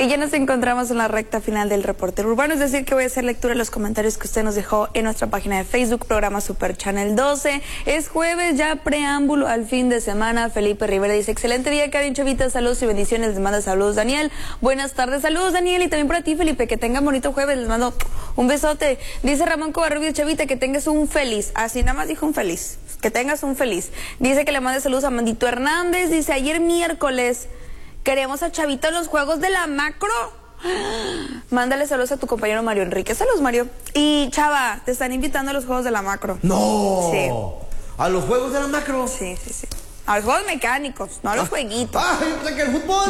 Y ya nos encontramos en la recta final del Reportero Urbano, es decir que voy a hacer lectura de los comentarios que usted nos dejó en nuestra página de Facebook, programa Super Channel 12. Es jueves, ya preámbulo al fin de semana. Felipe Rivera dice, excelente día, Karen Chavita, saludos y bendiciones, les manda saludos Daniel. Buenas tardes, saludos Daniel, y también para ti Felipe, que tengan bonito jueves, les mando un besote. Dice Ramón Covarrubias, Chavita, que tengas un feliz, así nada más dijo un feliz, que tengas un feliz. Dice que le mande saludos a Mandito Hernández, dice ayer miércoles queremos a Chavita en los juegos de la macro. Mándale saludos a tu compañero Mario Enrique. Saludos, Mario. Y Chava, te están invitando a los juegos de la macro. ¡No! Sí. ¿A los juegos de la macro? Sí. A los juegos mecánicos, no a los jueguitos. ¡Ah! ¿Que el fútbol?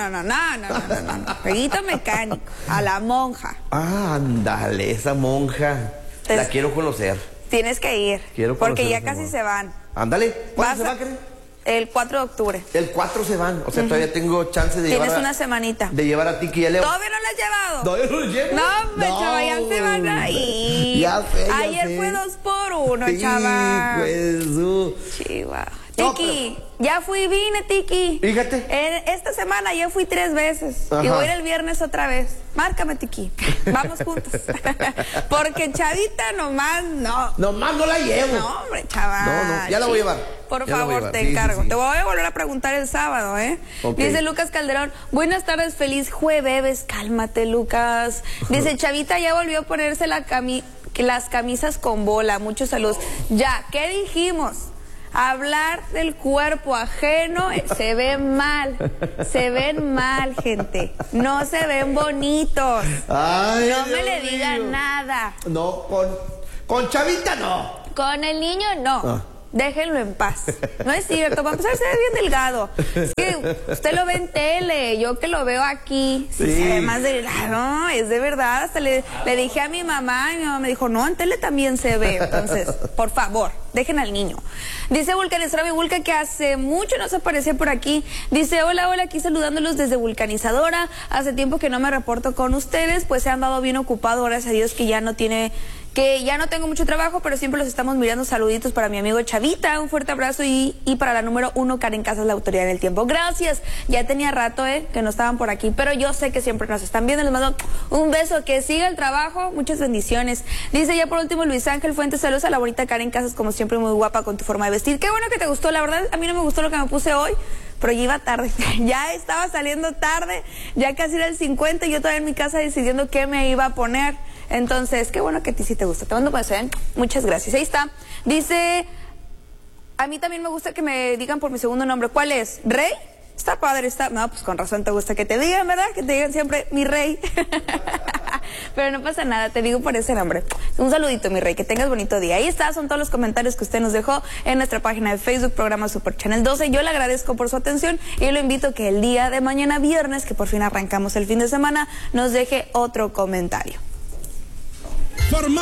No. Jueguito mecánico. A la monja. Ah, ándale, esa monja. La quiero conocer. Tienes que ir. Quiero porque ya conocer, casi se van. Ándale. ¿Cuándo se va, Karen? El 4 de octubre. El 4 se van, o sea, todavía tengo chance de llevar. Tienes una semanita. De llevar a Tiki y a Leo. ¿Todavía no la has llevado? ¿Todavía no lo llevo? No, Chava, ya se van a ir. Ya sé. Ayer fue 2 por 1, sí, Chava. Pues, Chihuahua. Tiki, ya fui y vine, Tiki. Fíjate. Esta semana ya fui 3 veces. Ajá. Y voy a ir el viernes otra vez. Márcame, Tiki. Vamos juntos. Porque Chavita nomás no. Nomás no la llevo. No, hombre, Chava. No, ya la voy a llevar. Por favor, te encargo. Sí. Te voy a volver a preguntar el sábado, ¿eh? Okay. Dice Lucas Calderón, buenas tardes, feliz jueves. Cálmate, Lucas. Dice, Chavita ya volvió a ponerse las camisas con bola. Muchos saludos. Ya, ¿qué dijimos? Hablar del cuerpo ajeno se ve mal. Se ven mal, gente. No se ven bonitos. Ay, no me Dios le digan mío. nada. No, con Chavita no. Con el niño no. Déjenlo en paz. No es cierto, va a empezar a ser bien delgado. Es que usted lo ve en tele, yo que lo veo aquí, sí se ve más delgado, es de verdad. Hasta le dije a mi mamá y mi mamá me dijo, no, en tele también se ve. Entonces, por favor, dejen al niño. Dice Vulcanizadora mi Vulca, que hace mucho no se aparecía por aquí. Dice, hola, aquí saludándolos desde Vulcanizadora. Hace tiempo que no me reporto con ustedes, pues se han dado bien ocupado, gracias a Dios que ya no tengo mucho trabajo, pero siempre los estamos mirando. Saluditos para mi amigo Chavita, un fuerte abrazo y para la número 1, Karen Casas, la autoridad del tiempo. Gracias, ya tenía rato que no estaban por aquí, pero yo sé que siempre nos están viendo. Les mando un beso, que siga el trabajo, muchas bendiciones. Dice ya por último Luis Ángel Fuentes, saludos a la bonita Karen Casas, como siempre muy guapa con tu forma de vestir. Qué bueno que te gustó, la verdad a mí no me gustó lo que me puse hoy, pero ya iba tarde, ya estaba saliendo tarde, ya casi era el 50 y yo todavía en mi casa decidiendo qué me iba a poner. Entonces, qué bueno que a ti sí te gusta. Te mando un beso, ¿eh? Muchas gracias. Ahí está. Dice, a mí también me gusta que me digan por mi segundo nombre. ¿Cuál es? ¿Rey? Está padre, está... No, pues con razón te gusta que te digan, ¿verdad? Que te digan siempre mi rey. Pero no pasa nada, te digo por ese nombre. Un saludito, mi rey, que tengas bonito día. Ahí está, son todos los comentarios que usted nos dejó en nuestra página de Facebook, programa Super Channel 12. Yo le agradezco por su atención y lo invito a que el día de mañana, viernes, que por fin arrancamos el fin de semana, nos deje otro comentario.